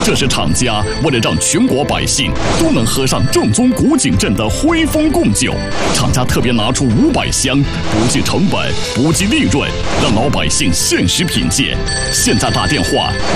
这是厂家为了让全国百姓都能喝上正宗古井镇的徽风贡酒，厂家特别拿出500箱，不计成本，不计利润，让老百姓限时品鉴。现在打电话